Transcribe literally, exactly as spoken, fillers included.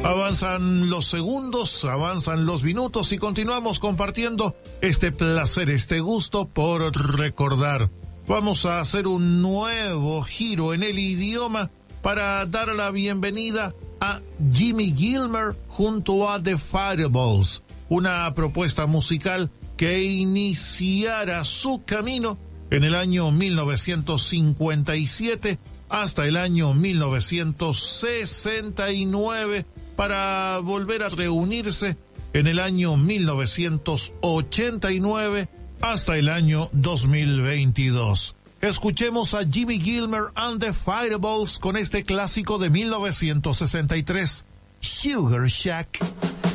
Avanzan los segundos, avanzan los minutos y continuamos compartiendo este placer, este gusto por recordar. Vamos a hacer un nuevo giro en el idioma para dar la bienvenida a Jimmy Gilmer junto a The Fireballs, una propuesta musical que iniciara su camino en el año mil novecientos cincuenta y siete hasta el año mil novecientos sesenta y nueve para volver a reunirse en el año mil novecientos ochenta y nueve hasta el año dos mil veintidós. Escuchemos a Jimmy Gilmer and the Fireballs con este clásico de mil novecientos sesenta y tres, Sugar Shack.